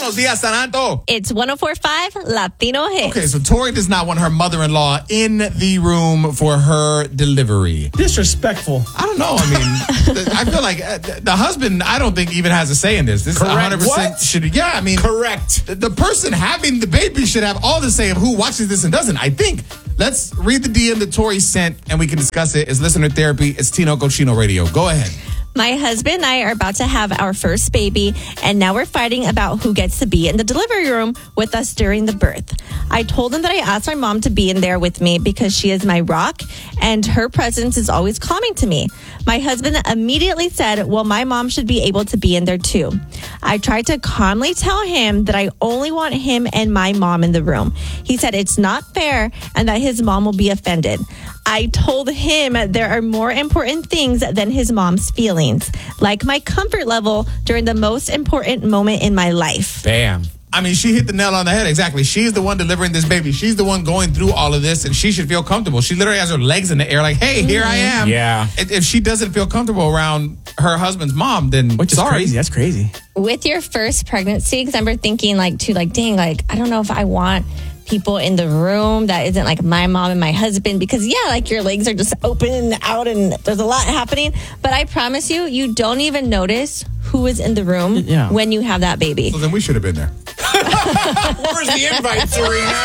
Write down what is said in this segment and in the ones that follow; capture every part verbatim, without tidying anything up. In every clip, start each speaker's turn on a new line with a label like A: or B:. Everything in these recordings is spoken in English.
A: Buenos dias, Santo.
B: It's one oh four point five Latino Hits.
A: Okay, so Tori does not want her mother-in-law in the room for her delivery.
C: Disrespectful.
A: I don't know. I mean, th- I feel like uh, th- the husband, I don't think even has a say in this. This
C: Correct.
A: one hundred percent
C: What?
A: should, yeah, I mean.
C: Correct.
A: The, the person having the baby should have all the say of who watches this and doesn't, I think. Let's read the D M that Tori sent and we can discuss it. It's Listener Therapy. It's Tino Cochino Radio. Go ahead.
B: My husband and I are about to have our first baby, and now we're fighting about who gets to be in the delivery room with us during the birth. I told him that I asked my mom to be in there with me because she is my rock, and her presence is always calming to me. My husband immediately said, well, my mom should be able to be in there too. I tried to calmly tell him that I only want him and my mom in the room. He said it's not fair and that his mom will be offended. I told him there are more important things than his mom's feelings, like my comfort level during the most important moment in my life.
A: Bam. I mean, she hit the nail on the head. Exactly. She's the one delivering this baby. She's the one going through all of this, and she should feel comfortable. She literally has her legs in the air like, hey, here I am.
C: Yeah.
A: If if she doesn't feel comfortable around her husband's mom, then
C: Which is
A: sorry.
C: crazy. That's crazy.
B: With your first pregnancy, because I remember thinking like, too, like, dang, like, I don't know if I want people in the room that isn't like my mom and my husband, because yeah, like your legs are just open and out and there's a lot happening. But I promise you, you don't even notice who is in the room
C: Yeah.
B: when you have that baby.
A: So then we should have been there.
C: Where's the invite, Serena?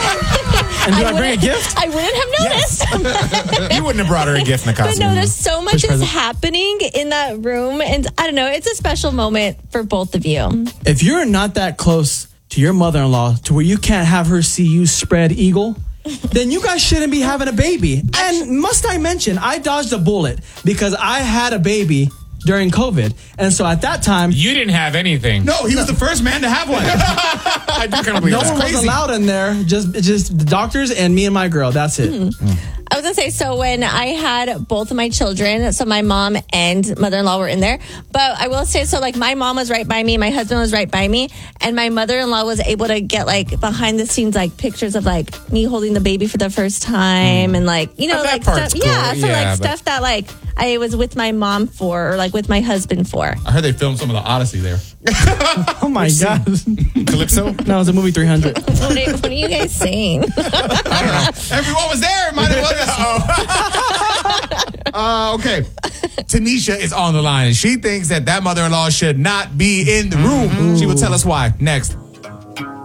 C: And do I, bring a
B: wouldn't-
C: gift?
B: I wouldn't have noticed.
C: You wouldn't have brought her a gift,
B: But
C: Nicole.
B: no, there's so much
C: Push
B: is
C: present.
B: happening in that room. And I don't know, it's a special moment for both of you.
C: If you're not that close to your mother-in-law to where you can't have her see you spread eagle, then you guys shouldn't be having a baby. And must I mention, I dodged a bullet because I had a baby during COVID. And so at that time,
D: You didn't have anything.
A: No, he was the first man to have one.
D: I do kind of believe
C: no
D: that.
C: one was
A: crazy.
C: allowed in there. Just, just the doctors and me and my girl. That's it.
B: I was gonna say, so when I had both of my children, so my mom and mother-in-law were in there, but I will say, so like my mom was right by me, my husband was right by me, and my mother-in-law was able to get like behind the scenes like pictures of like me holding the baby for the first time, and like, you know,
D: Oh, that
B: like
D: part's
B: stuff, yeah,
D: cool.
B: so
D: Yeah,
B: like
D: but-
B: stuff that like I was with my mom for, or like with my husband for.
A: I heard they filmed some of the Odyssey there.
C: Oh my God.
D: Calypso?
C: No, it was a movie three hundred.
B: What are, what are you guys saying?
A: Everyone was there. Might as well. uh, okay. Tanisha is on the line, and she thinks that that mother-in-law should not be in the room. She will tell us why next.